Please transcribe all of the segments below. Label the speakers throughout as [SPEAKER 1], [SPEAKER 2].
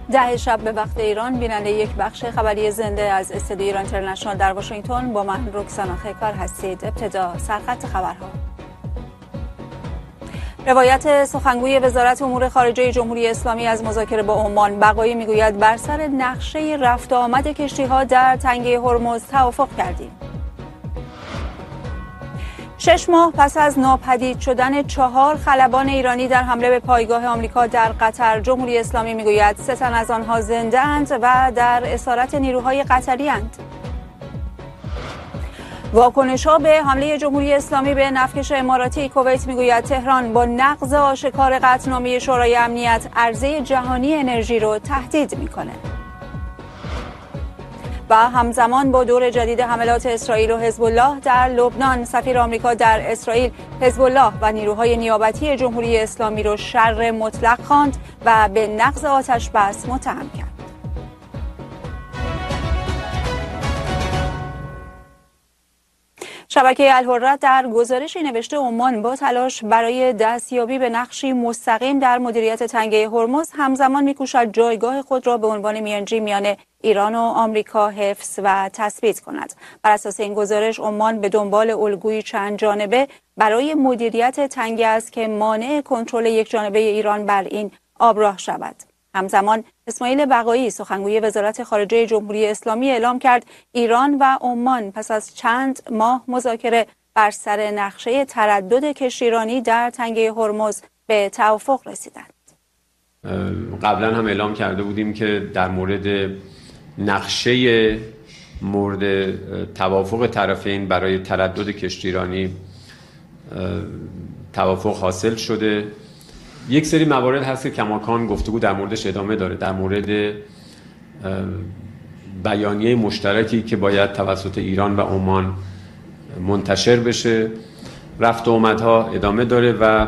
[SPEAKER 1] ده شب به وقت ایران بیننده یک بخش خبری زنده از استودیو ایران اینترنشنال در واشنگتن با من رکسانا خیکار هستید. ابتدا سرخط خبرها. روایت سخنگوی وزارت امور خارجه جمهوری اسلامی از مذاکره با عمان. بقایی میگوید بر سر نقشه رفت و آمد کشتی‌ها در تنگه هرمز توافق کردیم. 6 ماه پس از ناپدید شدن 4 خلبان ایرانی در حمله به پایگاه آمریکا در قطر، جمهوری اسلامی میگوید 3 تن از آنها زنده اند و در اسارت نیروهای قطری اند. واکنش‌ها به حمله جمهوری اسلامی به نفتکش اماراتی کویت میگوید تهران با نقض آشکار قطعنامه شورای امنیت عرضه جهانی انرژی رو تهدید میکنه. و همزمان با دور جدید حملات اسرائیل و حزب الله در لبنان، سفیر آمریکا در اسرائیل حزب الله و نیروهای نیابتی جمهوری اسلامی را شر مطلق خواند و به نقض آتش بس متهم کرد. شبکه الحره در گزارشی نوشته عمان با تلاش برای دستیابی به نقشی مستقیم در مدیریت تنگه هرمز همزمان می‌کوشد جایگاه خود را به عنوان میانجی میان ایران و آمریکا حفظ و تثبیت کند. بر اساس این گزارش عمان به دنبال الگویی چند جانبه برای مدیریت تنگه است که مانع کنترل یک جانبه ایران بر این آبراه شود. همزمان اسماعیل بقایی سخنگوی وزارت خارجه جمهوری اسلامی اعلام کرد ایران و عمان پس از چند ماه مذاکره بر سر نقشه تردد کشتیرانی در تنگه هرمز به توافق رسیدند.
[SPEAKER 2] قبلا هم اعلام کرده بودیم که در مورد نقشه مورد توافق طرفین برای تردد کشتیرانی توافق حاصل شده. یک سری موارد هست که کماکان گفتگو در موردش ادامه داره، در مورد بیانیه مشترکی که باید توسط ایران و عمان منتشر بشه. رفت و آمدها ادامه داره و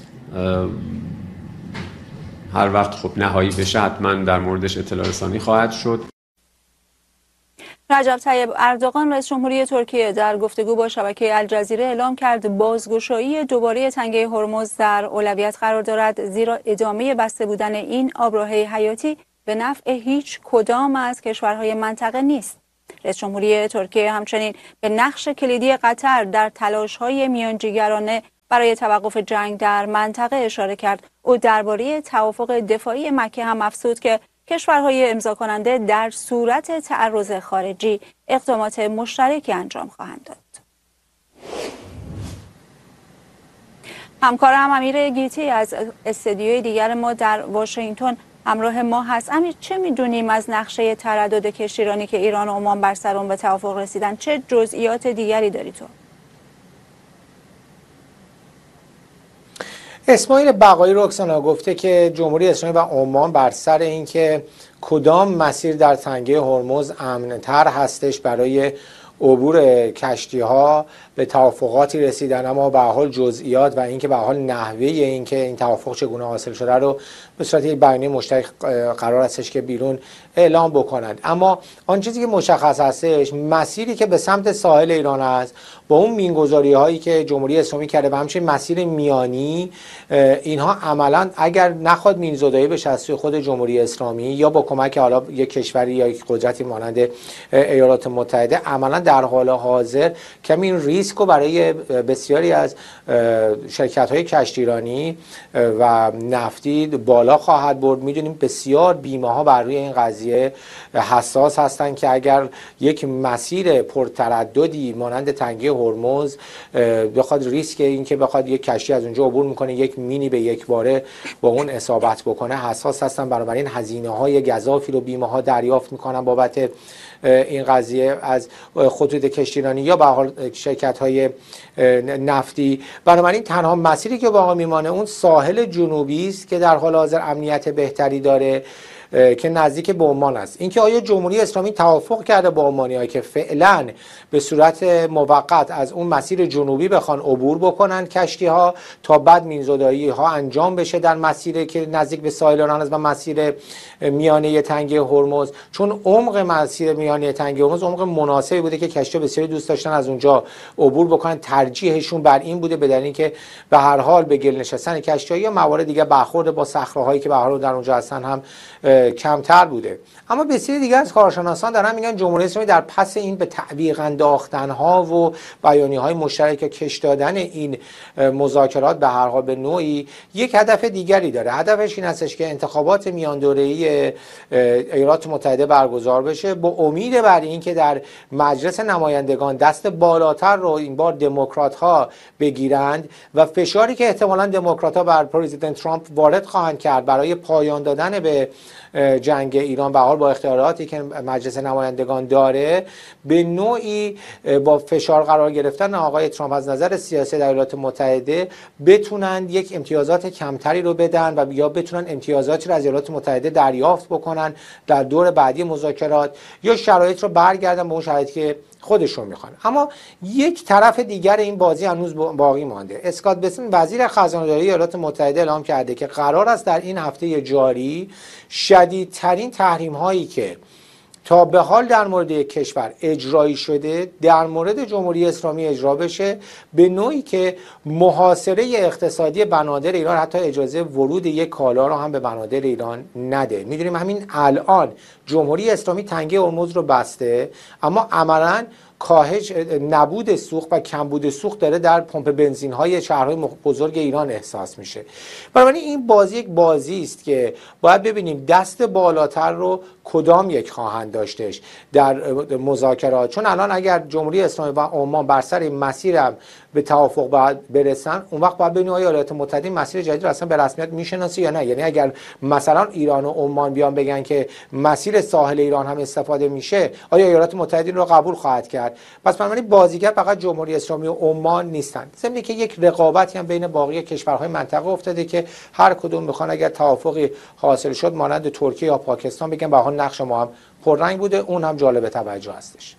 [SPEAKER 2] هر وقت خب نهایی بشه حتما در موردش اطلاع رسانی خواهد شد.
[SPEAKER 1] رجب طیب اردوغان رئیس جمهوری ترکیه در گفتگو با شبکه الجزیره اعلام کرد بازگشایی دوباره تنگه هرمز در اولویت قرار دارد، زیرا ادامه بسته بودن این آبراه حیاتی به نفع هیچ کدام از کشورهای منطقه نیست. رئیس جمهوری ترکیه همچنین به نقش کلیدی قطر در تلاش‌های میانجیگرانه برای توقف جنگ در منطقه اشاره کرد. او درباره توافق دفاعی مکه هم افزود که کشورهای امضا کننده در صورت تعرض خارجی اقدامات مشترکی انجام خواهند داد. همکارم امیر گیتی از استودیوی دیگر ما در واشنگتن همراه ما هست. امیر، چه میدونیم از نقشه تردد کشتیرانی که ایران و عمان بر سر اون به توافق رسیدن؟ چه جزئیات دیگری داری تو؟
[SPEAKER 3] اسماعیل بقایی رکسانا گفته که جمهوری اسلامی و عمان بر سر اینکه کدام مسیر در تنگه هرمز امن‌تر هستش برای عبور کشتی‌ها به توافقاتی رسیدن، اما به حال جزئیات و اینکه به حال نحوه اینکه این توافق چگونه حاصل شده رو به صورت یک بیانیه مشترک قرار هستش که بیرون اعلام بکنند. اما آن چیزی که مشخص هستش مسیری که به سمت ساحل ایران است با اون مینگذاری هایی که جمهوری اسلامی کرده و همچنین مسیر میانی، اینها عملا اگر نخواد مینزدایی بشه از سوی خود جمهوری اسلامی یا با کمک حالا یک کشوری یا یک قدرتی مانند ایالات متحده، عملا در حال حاضر کمی این ریسک رو برای بسیاری از شرکت های کشتیرانی و نفتی بالا خواهد برد. میدونیم بسیار بیمه ها بر روی این قضیه حساس هستند که اگر یک مسیر پرترددی مانند تنگه هرمز بخواد ریسک این که بخواد یک کشتی از اونجا عبور میکنه یک مینی به یک باره با اون اصابت بکنه حساس هستن، بنابراین هزینه های گزافی رو بیمه ها دریافت میکنن بابت این قضیه از خطوط کشتیرانی یا به حال شرکت های نفتی. بنابراین تنها مسیری که باقی میمانه اون ساحل جنوبی است که در حال حاضر امنیت بهتری داره که نزدیک به عمان است. اینکه آیا جمهوری اسلامی توافق کرده با عمانی‌ها که فعلا به صورت موقت از اون مسیر جنوبی بخوان عبور بکنن کشتی‌ها تا بعد مینزدایی ها انجام بشه در مسیری که نزدیک به ساحل ایران است و مسیر میانه تنگه هرمز، چون عمق مسیر میانه تنگه هرمز عمق مناسبی بوده که کشتی‌ها بسیاری دوست داشتن از اونجا عبور بکنن. ترجیحشون بر این بوده، به دلیل اینکه به هر حال به گل نشستن کشتی‌ها یا موارد دیگه برخورد با صخره‌های نیروهایی که به هر حال در اونجا هستن هم کمتر بوده. اما بسیاری دیگر از کارشناسان دارن میگن جمهوری اسلامی در پس این به تعویق انداختن ها و بیانیه های مشترک کش دادن این مذاکرات به هر حال به نوعی یک هدف دیگری داره. هدفش این هستش که انتخابات میان دوره‌ای ایالات متحده برگزار بشه با امید بر اینکه در مجلس نمایندگان دست بالاتر رو این بار دموکرات ها بگیرند و فشاری که احتمالاً دموکرات ها بر پرزیدنت ترامپ وارد خواهند کرد برای پایان دادن به جنگ ایران به حال با اختیاراتی که مجلس نمایندگان داره به نوعی با فشار قرار گرفتن آقای ترامپ از نظر سیاسی در ایالات متحده بتونن یک امتیازات کمتری رو بدن و یا بتونن امتیازاتی رو از ایالات متحده دریافت بکنن در دور بعدی مذاکرات یا شرایط رو برگردن به اون شرایطی که خودشون میخوان. اما یک طرف دیگر این بازی هنوز باقی مانده. اسکات بسن وزیر خزانه‌داری ایالات متحده اعلام کرده که قرار است در این هفته جاری شدیدترین تحریم هایی که تا به حال در مورد یک کشور اجرایی شده در مورد جمهوری اسلامی اجرا بشه، به نوعی که محاصره اقتصادی بنادر ایران حتی اجازه ورود یک کالا رو هم به بنادر ایران نده. میدونیم همین الان جمهوری اسلامی تنگه هرمز رو بسته، اما عملاً کاهش نبود سوخت و کمبود سوخت داره در پمپ بنزین های شهرهای بزرگ ایران احساس میشه. بنابراین این بازی یک بازی است که باید ببینیم دست بالاتر رو کدام یک خواهند داشتش در مذاکرات، چون الان اگر جمهوری اسلامی و عمان بر سر مسیر هم به توافق باید برسن، اون وقت باید ببینیم آیا ایالات متحده مسیر جدید رو اصلا به رسمیت میشناسه یا نه. یعنی اگر مثلا ایران و عمان بیان بگن که مسیر ساحل ایران هم استفاده میشه، آیا ایالات متحده رو قبول خواهد کرد؟ پس بنابراین بازیگر فقط جمهوری اسلامی و عمان نیستند، ضمن که یک رقابتی هم بین باقی کشورهای منطقه افتاده که هر کدوم میخوان اگر توافقی حاصل شد مانند ترکیه یا پاکستان بگن به حال نقش ما هم پررنگ بوده. اون هم جالب توجه هستش.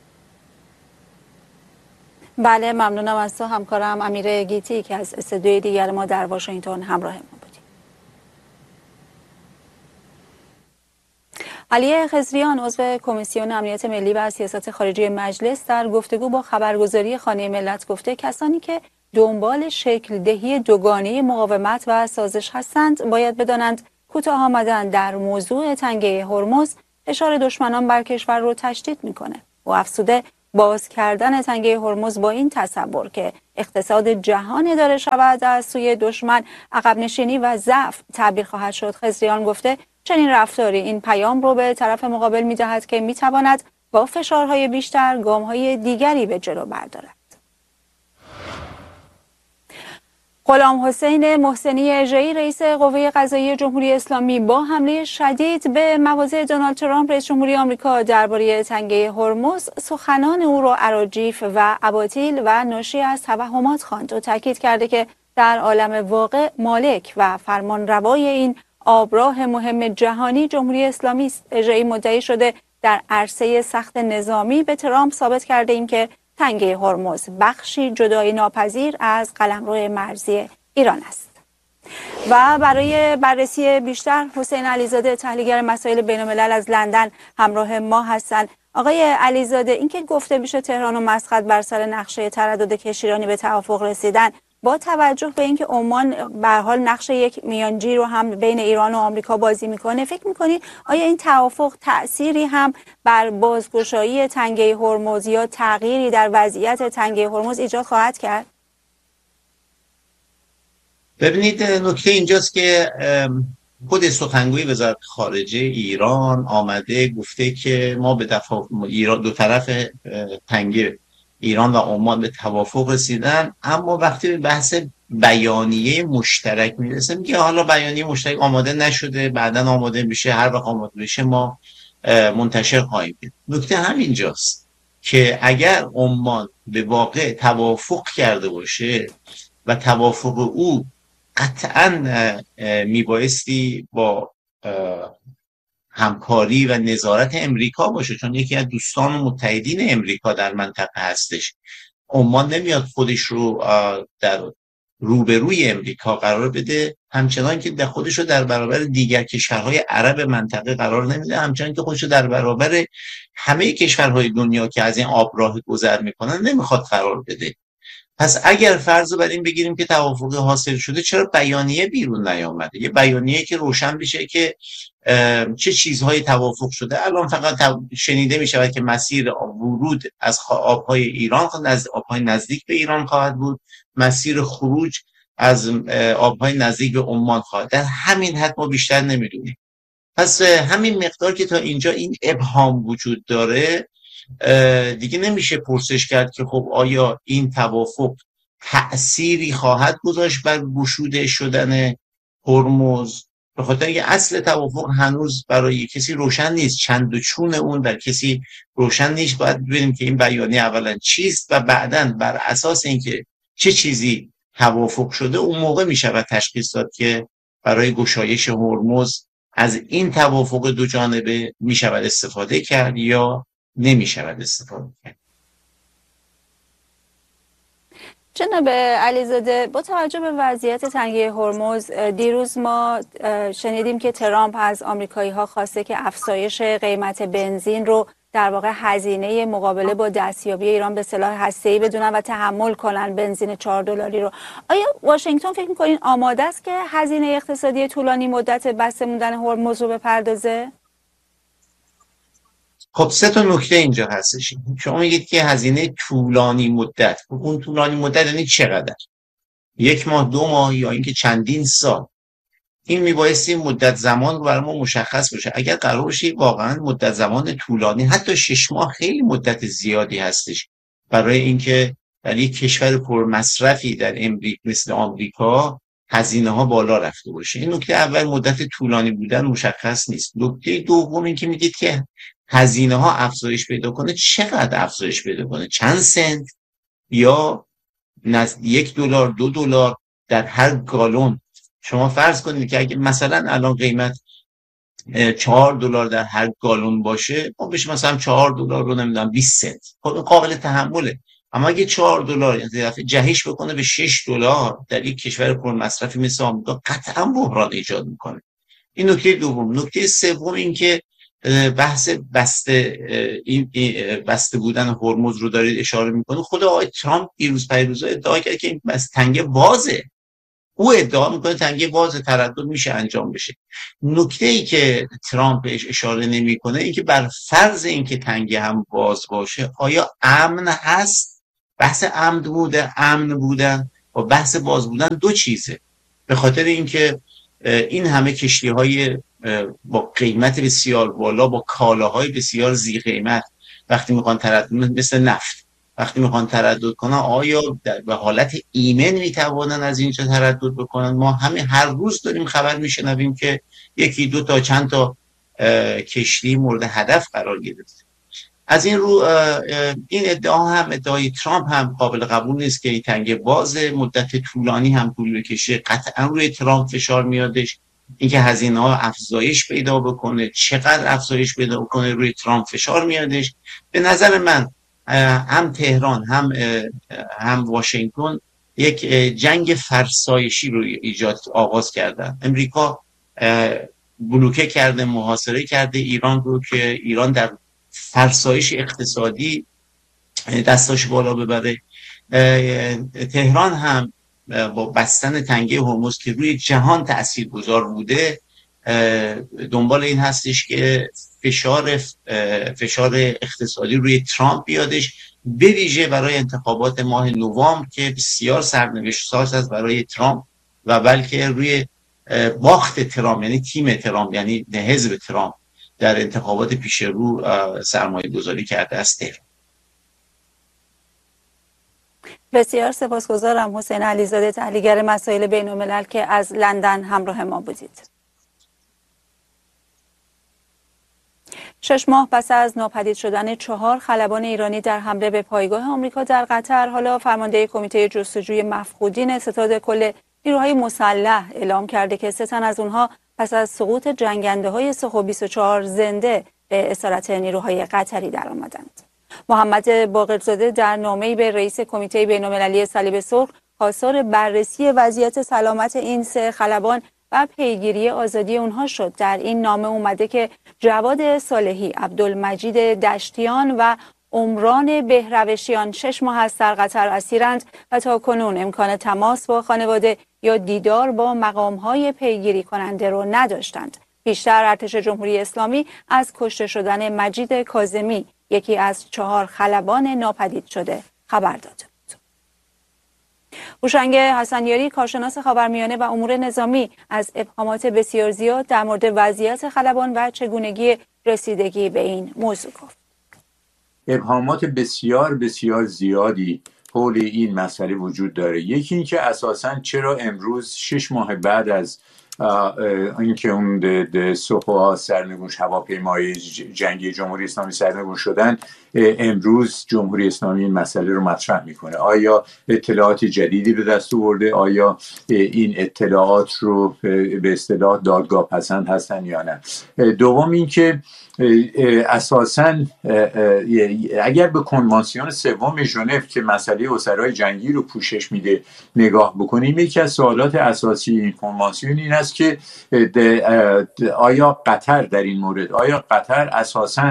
[SPEAKER 1] بله، ممنونم از تو همکارم امیر گیتی که از استودیوی دیگر ما در واشنگتن همراه ما بودیم. علی خضریان عضو کمیسیون امنیت ملی و سیاست خارجی مجلس در گفتگو با خبرگزاری خانه ملت گفته کسانی که دنبال شکل دهی دوگانه مقاومت و سازش هستند باید بدانند کوتاه آمدن در موضوع تنگه هرمز فشار دشمنان بر کشور رو تشدید میکنه. و افزوده باز کردن تنگه هرمز با این تصور که اقتصاد جهان اداره شود از سوی دشمن عقب نشینی و ضعف تعبیر خواهد شد. خضریان گفته چنین رفتاری این پیام رو به طرف مقابل می‌دهد که می‌تواند با فشارهای بیشتر گام‌های دیگری به جلو بردارد. غلام حسین محسنی اژه‌ای رئیس قوه قضاییه جمهوری اسلامی با حمله شدید به مواضع دونالد ترامپ رئیس جمهوری آمریکا درباره تنگه هرمز سخنان او را اراجیف و اباطیل و ناشی از توهمات خواند و تاکید کرده که در عالم واقع مالک و فرمانروای این آبراه مهم جهانی جمهوری اسلامی است. اژه‌ای مدعی شده در عرصه سخت نظامی به ترامپ ثابت کرده ایم که تنگه هرمز بخشی جدایی ناپذیر از قلمرو مرزی ایران است. و برای بررسی بیشتر حسین علیزاده تحلیلگر مسائل بین‌الملل از لندن همراه ما هستند. آقای علیزاده، اینکه گفته میشه تهران و مسقط بر سر نقشه تردد کشتیرانی به توافق رسیدن، با توجه به اینکه عمان به هر حال نقش یک میانجی رو هم بین ایران و آمریکا بازی میکنه، فکر میکنید آیا این توافق تأثیری هم بر بازگشایی تنگه هرمز یا تغییری در وضعیت تنگه هرمز ایجاد خواهد کرد؟
[SPEAKER 4] ببینید، نکته اینجاست که خود سخنگوی وزارت خارجه ایران آمده گفته که ما به ایران دو طرف تنگه ایران و عمان به توافق رسیدن، اما وقتی به بحث بیانیه مشترک میرسه میگه حالا بیانیه مشترک آماده نشده، بعداً آماده میشه، هر وقت آماده بشه ما منتشر خواهیم کرد. نکته همینجاست که اگر عمان به واقع توافق کرده باشه و توافق او قطعاً میبایستی با همکاری و نظارت امریکا باشه، چون یکی از دوستان و متحدین امریکا در منطقه هستش. عمان نمیاد خودش رو در روبروی امریکا قرار بده، همچنان که خودش رو در برابر دیگر کشورهای عرب منطقه قرار نمیده، همچنان که خودش رو در برابر همه کشورهای دنیا که از این آبراه گذر میکنن نمیخواد قرار بده. پس اگر فرض رو بر این بگیریم که توافق حاصل شده، چرا بیانیه بیرون نیامده؟ یه بیانیه که روشن بشه که چه چیزهایی توافق شده. الان فقط شنیده می شود که مسیر ورود از آبهای ایران از آبهای نزدیک به ایران خواهد بود، مسیر خروج از آبهای نزدیک به عمان خواهد. در همین حد ما بیشتر نمیدونیم. پس همین مقدار که تا اینجا این ابهام وجود داره، دیگه نمیشه پرسش کرد که خب آیا این توافق تأثیری خواهد گذاشت بر گشوده شدن هرمز، به خاطر اینکه اصل توافق هنوز برای کسی روشن نیست، چند و چون اون در کسی روشن نیست. باید ببینیم که این بیانیه اولا چیست و بعداً بر اساس اینکه چه چیزی توافق شده اون موقع میشود تشخیص داد که برای گشایش هرمز از این توافق دو جانبه میشود استفاده کرد یا نمیشود استفاده کرد.
[SPEAKER 1] جناب علیزاده، با توجه به وضعیت تنگه هرمز، دیروز ما شنیدیم که ترامپ از آمریکایی‌ها خواسته که افزایش قیمت بنزین رو در واقع هزینه مقابله با دستیابی ایران به سلاح هسته‌ای بدونن و تحمل کنن بنزین $4 رو. آیا واشنگتن فکر می‌کنین آماده است که هزینه اقتصادی طولانی مدت بسته موندن هرمز رو بپردازه؟
[SPEAKER 4] خب سه تا نکته اینجا هستش. شما میگید که هزینه طولانی مدت، اون طولانی مدت یعنی چقدر؟ 1 ماه، 2 ماه، یا اینکه چندین سال؟ این میبایستی مدت زمان رو برای ما مشخص بشه. اگر قرار باشه واقعا مدت زمان طولانی، حتی 6 ماه خیلی مدت زیادی هستش برای اینکه در یک کشور پرمصرفی در مثل آمریکا هزینه ها بالا رفته باشه. این نکته اول، مدت طولانی بودن مشخص نیست. نکته دوم این که میگید که هزینه ها افزایش پیدا کنه. چقدر افزایش پیدا کنه؟ چند سنت یا $1 $2 در هر گالون؟ شما فرض کنید که اگه مثلا الان قیمت $4 در هر گالون باشه، ما بشه مثلا $4 رو نمیدونم 20 سنت، خب قابل تحمله. اما اگه $4 یعنی دفعه جهش بکنه به $6 در یک کشور پرمصرفی مثل آمریکا، قطعا بحران ایجاد میکنه. این نکته دوم. نکته سوم این که بحث بسته بودن هرمز رو دارید اشاره میکنه. خود آقای ترامپ دیروز پیروزا ادعا کرد که این تنگه بازه. او ادعا میکنه تنگه باز، تردد میشه انجام بشه. نکته ای که ترامپ بهش اشاره نمیکنه این که بر فرض اینکه تنگه هم باز باشه، آیا امن هست؟ بحث امن بودن و بحث باز بودن دو چیزه. به خاطر اینکه این همه کشتی‌های با قیمت بسیار بالا، با کالاهای بسیار ذی قیمت، وقتی میخوان تردد، مثل نفت، وقتی میخوان تردد کنن، آیا به حالت ایمن میتوانن از اینجا تردد بکنن؟ ما همین هر روز داریم خبر میشنویم که یکی دو تا چند تا کشتی مورد هدف قرار گرفته. از این رو این ادعا هم، ادعای ترامپ هم قابل قبول نیست که این تنگه باز مدت طولانی هم طول بکشه. قطعا روی ترامپ فشار میادش. اینکه هزینه ها افزایش پیدا بکنه، چقدر افزایش پیدا بکنه، روی ترامپ فشار میادش. به نظر من هم تهران هم واشنگتن یک جنگ فرسایشی رو آغاز کردن. امریکا بلوکه کرده، محاصره کرده ایران رو که ایران در فرسایش اقتصادی دستاش بالا ببره. تهران هم با بستن تنگه هرمز که روی جهان تاثیرگذار بوده، دنبال این هستش که فشار اقتصادی روی ترامپ بیادش، به ویژه برای انتخابات ماه نوامبر که بسیار سرنوشت ساز است برای ترامپ، و بلکه روی باخت ترامپ، یعنی تیم ترامپ، یعنی حزب ترامپ در انتخابات پیش رو سرمایه گذاری کرده است.
[SPEAKER 1] بسیار سپاسگزارم حسین علیزاده، تحلیلگر مسائل بین الملل، که از لندن همراه ما بودید. 6 ماه پس از ناپدید شدن 4 خلبان ایرانی در حمله به پایگاه آمریکا در قطر، حالا فرمانده کمیته جستجوی مفقودین ستاد کل نیروهای مسلح اعلام کرده که 3 تن از اونها پس از سقوط جنگنده‌های سخو 24 زنده به اسارت نیروهای قطری درآمدند. محمد باقرزاده در نامه‌ای به رئیس کمیته بین‌المللی صلیب سرخ خواستار بررسی وضعیت سلامت این 3 خلبان و پیگیری آزادی اونها شد. در این نامه اومده که جواد صالحی، عبدالمجید دشتیان و عمران بهروشیان 6 ماه است در قطر اسیرند و تا کنون امکان تماس با خانواده یا دیدار با مقام‌های پیگیری کننده را نداشتند. پیشتر ارتش جمهوری اسلامی از کشته شدن مجید کاظمی، یکی از 4 خلبان ناپدید شده، خبر داده بود. هوشنگ حسنیاری، کارشناس خاورمیانه و امور نظامی، از ابهامات بسیار زیاد در مورد وضعیت خلبان و چگونگی رسیدگی به این موضوع گفت.
[SPEAKER 5] ابهامات بسیار زیادی حول این مسئله وجود داره. یکی این که اساساً چرا امروز 6 ماه بعد از اینکه اون سوخوها سرنگون هواپیمای جنگی جمهوری اسلامی سرنگون شدن، امروز جمهوری اسلامی این مسئله رو مطرح میکنه؟ آیا اطلاعات جدیدی به دست آورده؟ آیا این اطلاعات رو به اصطلاح دادگاه پسند هستن یا نه؟ دوم این که اساساً اگر به کنوانسیون سوم ژنو که مسئله اسرای جنگی رو پوشش میده نگاه بکنیم، یکی از سوالات اساسی این کنوانسیون این است که آیا قطر در این مورد، آیا قطر اساساً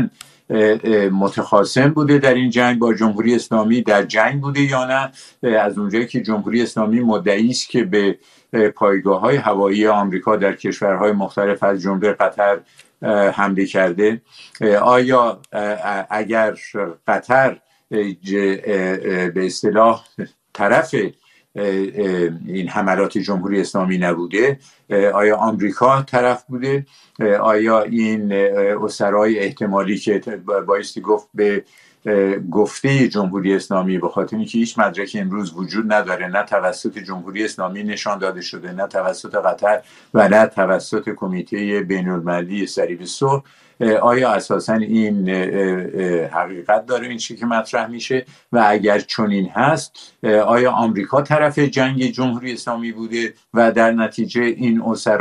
[SPEAKER 5] متخاصم بوده در این جنگ با جمهوری اسلامی، در جنگ بوده یا نه؟ از اونجایی که جمهوری اسلامی مدعی است که به پایگاه‌های هوایی آمریکا در کشورهای مختلف از جمله قطر حمله کرده، آیا اگر قطر به اصطلاح طرف این حملات جمهوری اسلامی نبوده، آیا آمریکا طرف بوده؟ آیا این اسرای احتمالی که بایستی گفت به گفته جمهوری اسلامی، به خاطر اینکه هیچ مدرکی امروز وجود نداره، نه توسط جمهوری اسلامی نشان داده شده، نه توسط قطر و نه توسط کمیته بین‌المللی صلیب صلح، آیا اساساً این حقیقت داره این چیزی که مطرح میشه؟ و اگر چنین هست، آیا آمریکا طرف جنگ جمهوری اسلامی بوده و در نتیجه این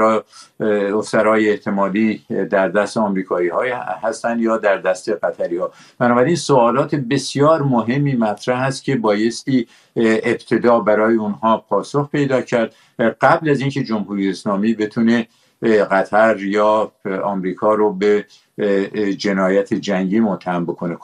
[SPEAKER 5] اسرای احتمالی در دست آمریکایی های هستند یا در دست قطری ها؟ بنابراین سوالات بسیار مهمی مطرح هست که بایستی ابتدا برای اونها پاسخ پیدا کرد قبل از اینکه جمهوری اسلامی بتونه قطر یا آمریکا رو به جنایت جنگی متهم بکنه.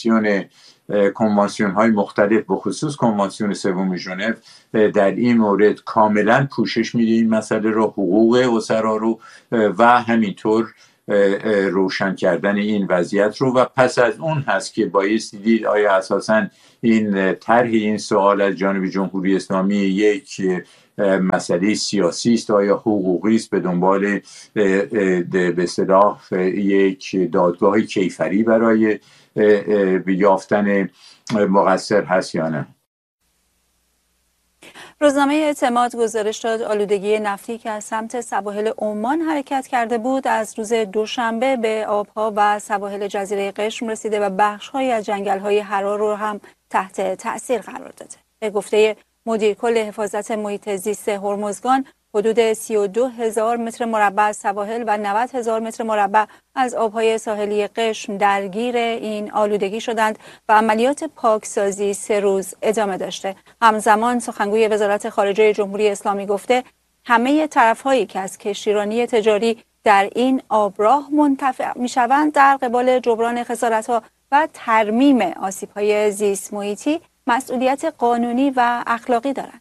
[SPEAKER 5] کنوانسیون های مختلف به خصوص کنوانسیون سوم ژنو در این مورد کاملا پوشش میده این مسئله رو، حقوق اسرا رو و همینطور روشن کردن این وضعیت رو. و پس از اون هست که بایستی دید آیا اساساً این طرح این سوال از جانب جمهوری اسلامی یک مسئله سیاسی است، آیا حقوقی است، به دنبال به اصطلاح یک دادگاه کیفری برای یافتن مقصر هست یا نه.
[SPEAKER 1] روزنامه اعتماد گزارش داد آلودگی نفتی که از سمت سواحل عمان حرکت کرده بود از روز دوشنبه به آبها و سواحل جزیره قشم رسیده و بخش‌هایی از جنگل‌های حرار رو هم تحت تأثیر قرار داده. به گفته مدیر کل حفاظت محیط زیست هرمزگان، حدود 32,000 متر مربع از سواحل و 90,000 متر مربع از آبهای ساحلی قشم درگیر این آلودگی شدند و عملیات پاکسازی 3 روز ادامه داشته. همزمان سخنگوی وزارت خارجه جمهوری اسلامی گفته همه طرف‌هایی که از کشتیرانی تجاری در این آبراه منتفع می‌شوند در قبال جبران خسارت‌ها و ترمیم آسیب‌های زیست محیطی مسئولیت قانونی و اخلاقی دارند.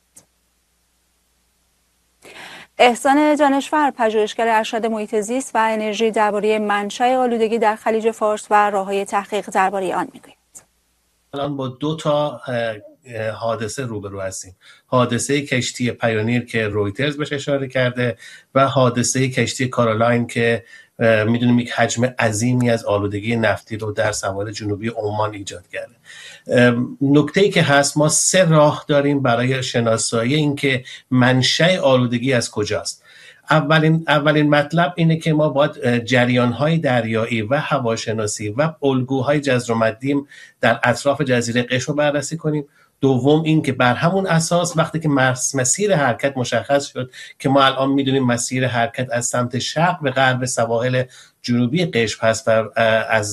[SPEAKER 1] احسان جانشور، پژوهشگر ارشد محیط زیست و انرژی، درباره منشأ آلودگی در خلیج فارس و راه‌های تحقیق درباره آن میگوید.
[SPEAKER 6] الان با 2 تا حادثه روبرو هستیم. حادثه کشتی پایونیر که رویترز بهش اشاره کرده و حادثه کشتی کارولاین که میدونیم یک حجم عظیمی از آلودگی نفتی رو در سواحل جنوبی عمان ایجاد کرده. نکته‌ای که هست، ما 3 راه داریم برای شناسایی این که منشأ آلودگی از کجاست. اولین مطلب اینه که ما باید جریان‌های دریایی و هواشناسی و الگوهای جزر و مدیم در اطراف جزیره قشم رو بررسی کنیم. دوم این که بر همون اساس وقتی که مسیر حرکت مشخص شد که ما الان میدونیم مسیر حرکت از سمت شرق به غرب سواحل جنوبی قشم هست و از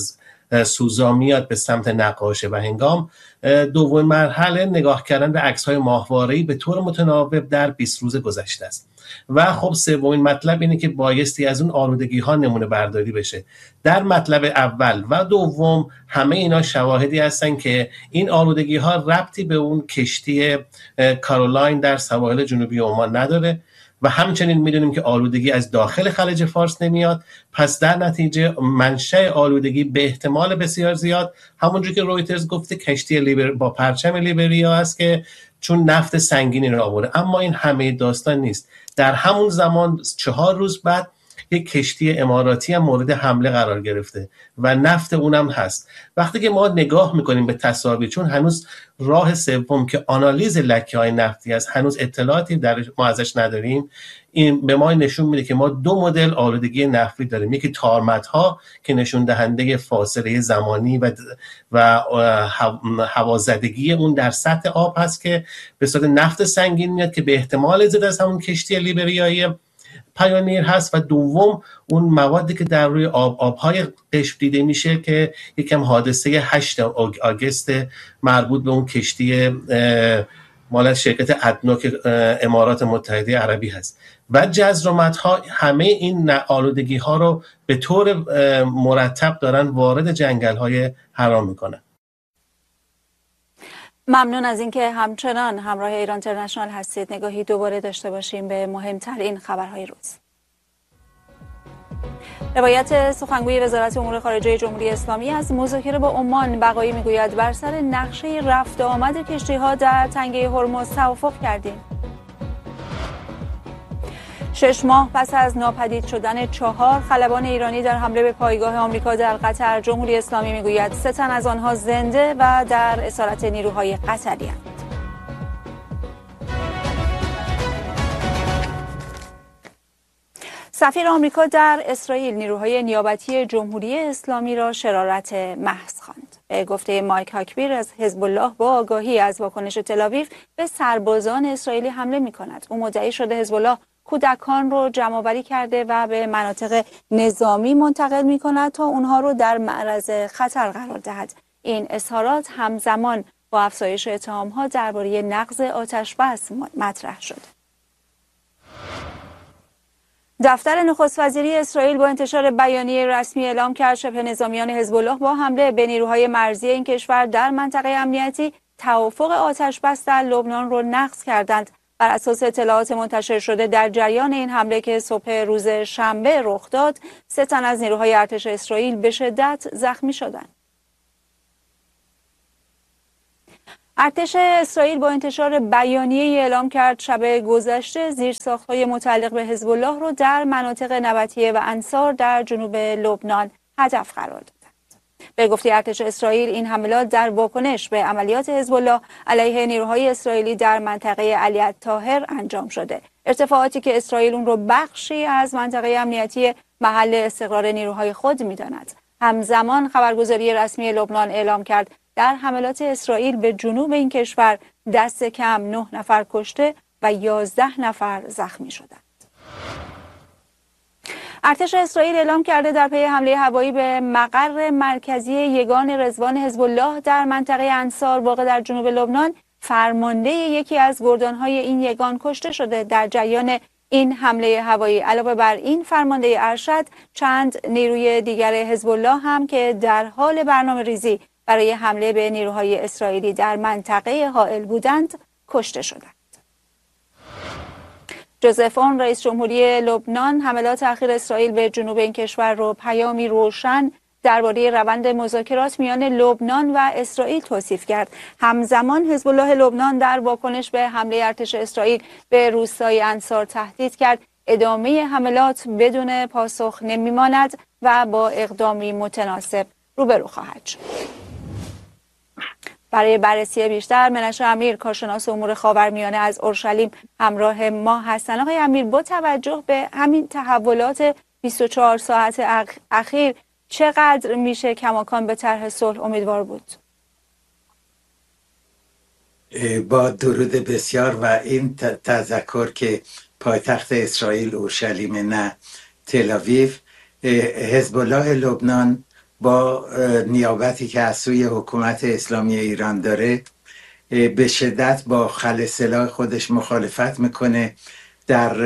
[SPEAKER 6] سوزا میاد به سمت نقاشه و هنگام. دومین مرحله نگاه کردن به عکس‌های ماهواره‌ای به طور متناوب در 20 روز گذشته است. و خب سومین مطلب اینه که بایستی از اون آلودگی‌ها نمونه برداری بشه. در مطلب اول و دوم همه اینا شواهدی هستن که این آلودگی‌ها ربطی به اون کشتی کارولاین در سواحل جنوبی عمان نداره و همچنین میدونیم که آلودگی از داخل خلیج فارس نمیاد. پس در نتیجه منشأ آلودگی به احتمال بسیار زیاد همونجور که رویترز گفته کشتی با پرچم لیبریا است که چون نفت سنگینی رو آورده. اما این همه داستان نیست. در همون زمان 4 روز بعد یک کشتی اماراتی هم مورد حمله قرار گرفته و نفت اونم هست. وقتی که ما نگاه میکنیم به تصاویر، چون هنوز راه سوم که آنالیز لکه‌های نفتی است هنوز اطلاعاتی ما ازش نداریم، این به ما نشون میده که ما 2 مدل آلودگی نفتی داریم. یکی تارمت‌ها که نشون دهنده فاصله زمانی و هوازدگی اون در سطح آب هست که به صورت نفت سنگین میاد که به احتمال زیاد از همون کشتی لیبریایی پایونیر هست، و دوم اون موادی که در روی آبهای قشم دیده میشه که یکم حادثه 8 آگوست مربوط به اون کشتی مال شرکت ادنوک امارات متحده عربی هست. و جزرومت‌ها همه این آلودگی ها رو به طور مرتب دارن وارد جنگل‌های حرام میکنن.
[SPEAKER 1] ممنون از اینکه همچنان همراه ایران اینترنشنال هستید. نگاهی دوباره داشته باشیم به مهمترین خبرهای روز. روایت سخنگوی وزارت امور خارجه جمهوری اسلامی از مذاکره با عمان بقایی میگوید بر سر نقشه رفت و آمد کشتی‌ها در تنگه هرمز توافق کردیم. 6 ماه پس از ناپدید شدن 4 خلبان ایرانی در حمله به پایگاه آمریکا در قطر، جمهوری اسلامی میگوید 3 تن از آنها زنده و در اسارت نیروهای قطری اند. سفیر آمریکا در اسرائیل نیروهای نیابتی جمهوری اسلامی را شرارت محض خواند. به گفته مایک هاکبیر از حزب الله با آگاهی از واکنش تل‌آویو به سربازان اسرائیلی حمله می‌کند. او مدعی شده حزب الله کودکان رو جمع‌آوری کرده و به مناطق نظامی منتقل می‌کند تا اونها رو در معرض خطر قرار دهد. این اظهارات همزمان با افزایش اتهام‌ها درباره نقض آتش‌بس مطرح شد. دفتر نخست وزیری اسرائیل با انتشار بیانیه رسمی اعلام کرد شبه نظامیان حزب الله با حمله به نیروهای مرزی این کشور در منطقه امنیتی توافق آتش‌بس در لبنان را نقض کردند. بر اساس اطلاعات منتشر شده در جریان این حمله که صبح روز شنبه رخ داد، 3 تن از نیروهای ارتش اسرائیل به شدت زخمی شدند. ارتش اسرائیل با انتشار بیانیه‌ای اعلام کرد شب گذشته زیرساخت‌های متعلق به حزب الله را در مناطق نبطیه و انصار در جنوب لبنان هدف قرار دادند. به گفته ارتش اسرائیل این حملات در واکنش به عملیات حزب الله علیه نیروهای اسرائیلی در منطقه علی الطاهر انجام شده. ارتفاعاتی که اسرائیل اون رو بخشی از منطقه امنیتی محل استقرار نیروهای خود می‌داند. همزمان خبرگزاری رسمی لبنان اعلام کرد در حملات اسرائیل به جنوب این کشور دست کم 9 نفر کشته و 11 نفر زخمی شدند. ارتش اسرائیل اعلام کرده در پی حمله هوایی به مقر مرکزی یگان رضوان حزب الله در منطقه انصار واقع در جنوب لبنان فرمانده یکی از گردانهای این یگان کشته شده. در جریان این حمله هوایی علاوه بر این فرمانده ارشد، چند نیروی دیگر حزب الله هم که در حال برنامه ریزی برای حمله به نیروهای اسرائیلی در منطقه حائل بودند کشته شدند. جوزف اون رئیس جمهوری لبنان حملات اخیر اسرائیل به جنوب این کشور را پیامی روشن درباره روند مذاکرات میان لبنان و اسرائیل توصیف کرد. همزمان حزب الله لبنان در واکنش به حمله ارتش اسرائیل به روستای انصار تهدید کرد ادامه حملات بدون پاسخ نمیماند و با اقدامی متناسب روبرو خواهد شد. برای بررسی بیشتر منشه امیر کارشناس امور خاورمیانه از اورشلیم همراه ما هستند. آقای امیر، با توجه به همین تحولات 24 ساعت اخیر چقدر میشه کماکان به طرح صلح امیدوار بود؟
[SPEAKER 7] با درود بسیار و این تذکر که پایتخت اسرائیل اورشلیم نه تل آویو، حزب الله لبنان با نیابتی که از سوی حکومت اسلامی ایران داره به شدت با خل سلاح خودش مخالفت میکنه. در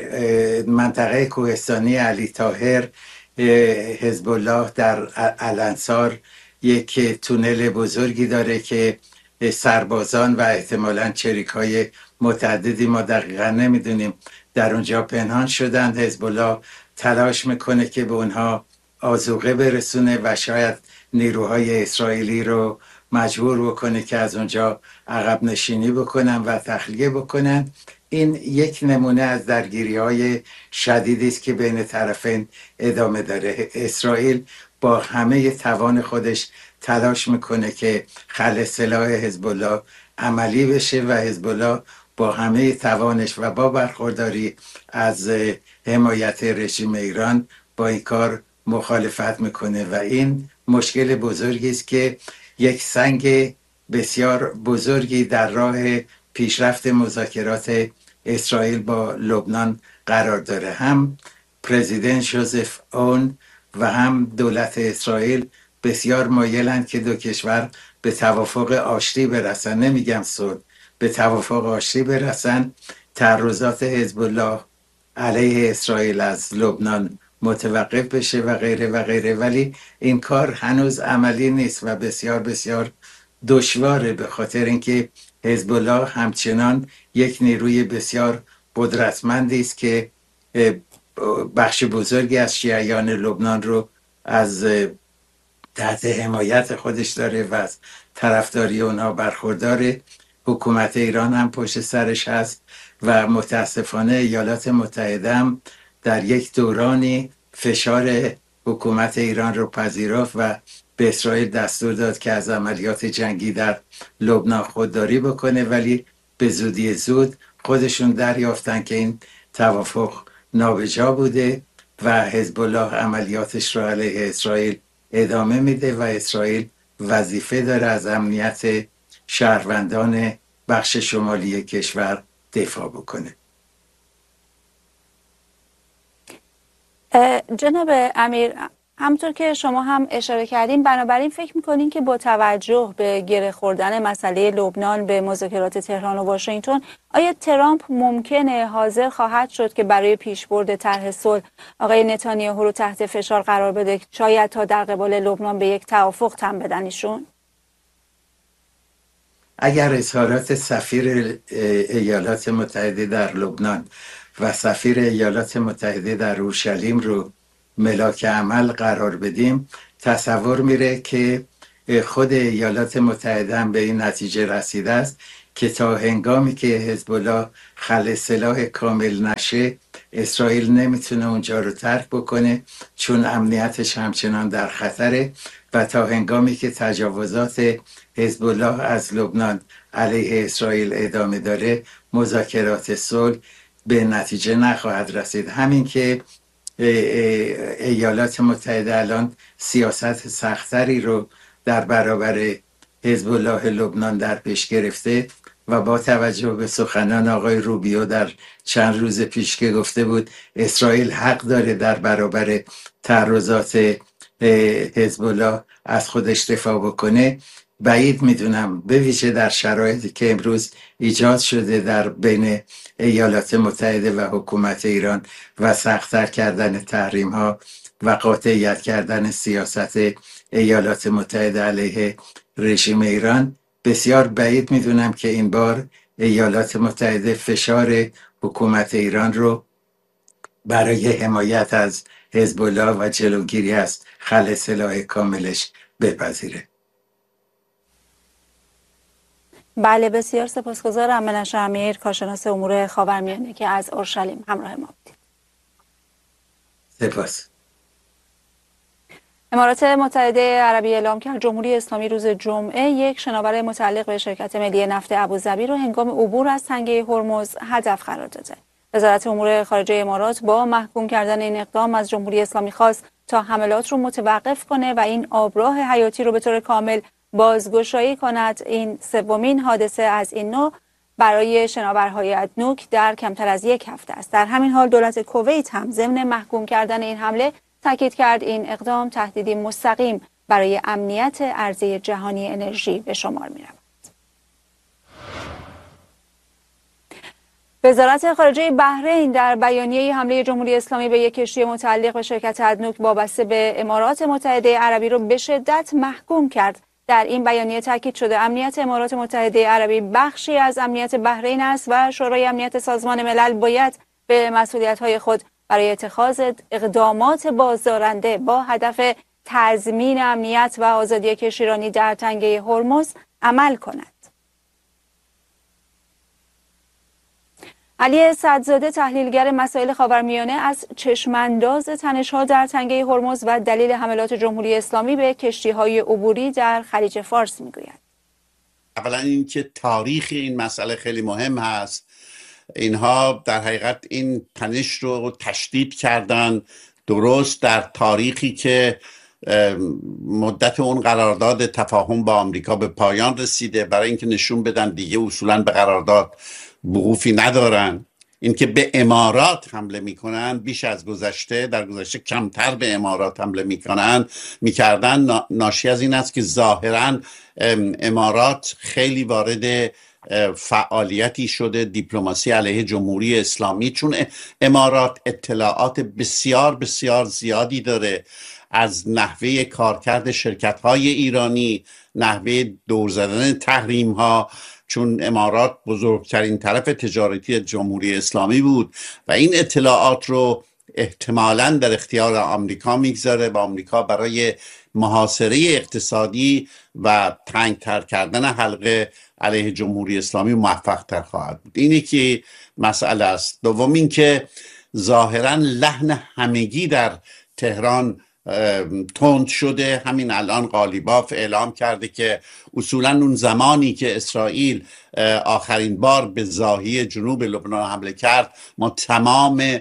[SPEAKER 7] منطقه کوهستانی علی طاهر حزب الله در الانصار یک تونل بزرگی داره که سربازان و احتمالاً چریک‌های متعددی، ما دقیقا نمیدونیم، در اونجا پنهان شدند. حزب الله تلاش میکنه که به اونها آذوقه برسونه و شاید نیروهای اسرائیلی رو مجبور بکنه که از اونجا عقب نشینی بکنن و تخلیه بکنن. این یک نمونه از درگیری‌های شدیدی است که بین طرفین ادامه داره. اسرائیل با همه توان خودش تلاش میکنه که خل سلاح حزب الله عملی بشه و حزب الله با همه توانش و با برخورداری از حمایت رژیم ایران با این کار مخالفت میکنه و این مشکل بزرگی است که یک سنگ بسیار بزرگی در راه پیشرفت مذاکرات اسرائیل با لبنان قرار داره. هم پرزیدنت جوزف اون و هم دولت اسرائیل بسیار مایلند که دو کشور به توافق آشتی برسن، نمیگم صلح، به توافق آشتی برسن. تعرضات حزب الله علیه اسرائیل از لبنان متوقف بشه و غیره و غیره، ولی این کار هنوز عملی نیست و بسیار بسیار دشواره، به خاطر اینکه حزب الله همچنان یک نیروی بسیار قدرتمندی است که بخش بزرگی از شیعیان لبنان رو از تحت حمایت خودش داره و از طرفداری اونها برخورداره. حکومت ایران هم پشت سرش هست و متاسفانه ایالات متحده هم در یک دورانی فشار حکومت ایران رو پذیرفت و به اسرائیل دستور داد که از عملیات جنگی در لبنان خودداری بکنه، ولی به زودی زود خودشون دریافتن که این توافق نابجا بوده و حزب الله عملیاتش رو علیه اسرائیل ادامه میده و اسرائیل وظیفه داره از امنیت شهروندان بخش شمالی کشور دفاع بکنه.
[SPEAKER 1] جناب امیر، همطور که شما هم اشاره کردین، بنابراین فکر میکنین که با توجه به گره خوردن مسئله لبنان به مذاکرات تهران و واشنگتن، آیا ترامپ ممکنه حاضر خواهد شد که برای پیشبرد طرح صلح آقای نتانیاهو رو تحت فشار قرار بده، شاید تا در قبال لبنان به یک توافق تن بدن ایشون؟
[SPEAKER 7] اگر اظهارات سفیر ایالات متحده در لبنان و سفیر ایالات متحده در اورشلیم رو ملاک عمل قرار بدیم، تصور میره که خود ایالات متحده هم به این نتیجه رسیده است که تا هنگامی که حزب الله خل سلاح کامل نشه، اسرائیل نمیتونه اونجا رو ترک بکنه چون امنیتش همچنان در خطره و تا هنگامی که تجاوزات حزب الله از لبنان علیه اسرائیل ادامه داره، مذاکرات صلح به نتیجه نخواهد رسید. همین که ایالات متحده الان سیاست سختری رو در برابر حزب الله لبنان در پیش گرفته و با توجه به سخنان آقای روبیو در چند روز پیش که گفته بود اسرائیل حق داره در برابر تعرضات حزب الله از خودش دفاع بکنه، بعید میدونم به ویژه در شرایطی که امروز ایجاد شده در بین ایالات متحده و حکومت ایران و سخت‌تر کردن تحریم ها و قاطعیت کردن سیاست ایالات متحده علیه رژیم ایران، بسیار بعید میدونم که این بار ایالات متحده فشار حکومت ایران رو برای حمایت از حزب الله و جلوگیری از خل سلاح کاملش بپذیره.
[SPEAKER 1] بله، بسیار سپاسگزارم. منش امیر، کارشناس امور خاورمیانه که از اورشلیم همراه ما بودید.
[SPEAKER 7] سپاس.
[SPEAKER 1] امارات متحده عربی اعلام کرد جمهوری اسلامی روز جمعه یک شناور متعلق به شرکت ملی نفت ابوظبی رو هنگام عبور از تنگه هرمز هدف قرار داده. وزارت امور خارجه امارات با محکوم کردن این اقدام از جمهوری اسلامی خواست تا حملات رو متوقف کنه و این آبراه حیاتی رو به طور کامل بازگشایی کند. این سومین حادثه از این نوع برای شناورهای ادنوک در کمتر از یک هفته است. در همین حال دولت کویت هم ضمن محکوم کردن این حمله تاکید کرد این اقدام تهدیدی مستقیم برای امنیت عرضه جهانی انرژی به شمار می‌رود. وزارت خارجه بحرین در بیانیه حمله جمهوری اسلامی به یک کشتی متعلق به شرکت ادنوک وابسته به امارات متحده عربی را به شدت محکوم کرد. در این بیانیه تاکید شده امنیت امارات متحده عربی بخشی از امنیت بحرین است و شورای امنیت سازمان ملل باید به مسئولیت‌های خود برای اتخاذ اقدامات بازدارنده با هدف تضمین امنیت و آزادی کشتیرانی در تنگه هرمز عمل کند. علی صدزاده تحلیلگر مسائل خاورمیانه از چشمانداز تنش‌ها در تنگه هرمز و دلیل حملات جمهوری اسلامی به کشتی‌های عبوری در خلیج فارس می‌گوید.
[SPEAKER 8] اولا اینکه تاریخ این مسئله خیلی مهم هست. اینها در حقیقت این تنش رو تشدید کردن درست در تاریخی که مدت اون قرارداد تفاهم با آمریکا به پایان رسیده، برای اینکه نشون بدن دیگه اصولا به قرارداد وقوفی ندارن. اینکه به امارات حمله میکنن بیش از گذشته، در گذشته کمتر به امارات حمله میکردن ناشی از این است که ظاهرا امارات خیلی وارد فعالیتی شده دیپلماسی علیه جمهوری اسلامی، چون امارات اطلاعات بسیار بسیار زیادی داره از نحوه کارکرد شرکت‌های ایرانی، نحوه دور زدن تحریم‌ها، چون امارات بزرگترین طرف تجارتی جمهوری اسلامی بود و این اطلاعات رو احتمالاً در اختیار آمریکا میگذاره و آمریکا برای محاصره اقتصادی و تنگتر کردن حلقه علیه جمهوری اسلامی موفق تر خواهد بود. اینی که مسئله است. دوم این که ظاهراً لحن همگی در تهران تند شده. همین الان قالیباف اعلام کرده که اصولا اون زمانی که اسرائیل آخرین بار به ضاحی جنوب لبنان حمله کرد ما تمام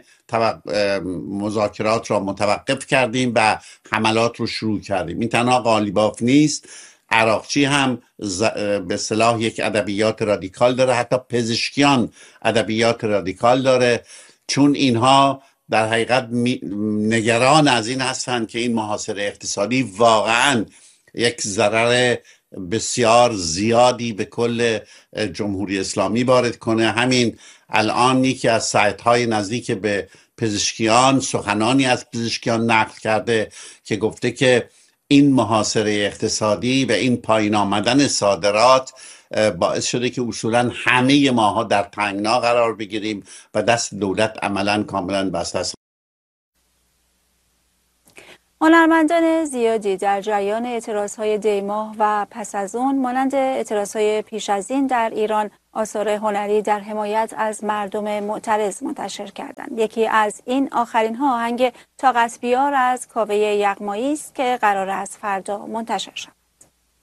[SPEAKER 8] مذاکرات را متوقف کردیم و حملات رو شروع کردیم. این تنها قالیباف نیست، عراقچی هم به اصطلاح یک ادبیات رادیکال داره، حتی پزشکیان ادبیات رادیکال داره، چون اینها در حقیقت نگران از این هستند که این محاصره اقتصادی واقعا یک ضرر بسیار زیادی به کل جمهوری اسلامی وارد کنه. همین الان یکی از سایت‌های نزدیک به پزشکیان سخنانی از پزشکیان نقل کرده که گفته که این محاصره اقتصادی و این پایین آمدن صادرات باعث شده که اصولا همه ماها در تنگنا قرار بگیریم و دست دولت عملا کاملا بسته است.
[SPEAKER 1] هنرمندان زیادی در جریان اعتراضهای دیماه و پس از اون مانند اعتراضهای پیش از این در ایران آثار هنری در حمایت از مردم معترض منتشر کردند. یکی از این آخرین ها آهنگ طاقت بیار از کاوه یغمایی است که قرار است فردا منتشر شود.